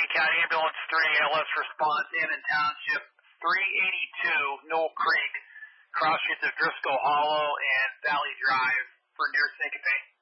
Lee County Ambulance 3, ALS response, Hammond Township, 382 Knoll Creek, cross streets of Driscoll Hollow and Valley Drive for near syncope.